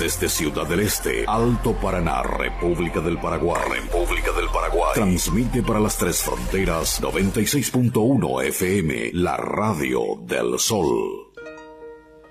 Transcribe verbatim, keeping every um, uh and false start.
Desde Ciudad del Este, Alto Paraná, República del Paraguay. República del Paraguay. Transmite para las tres fronteras noventa y seis punto uno F M, la radio del sol.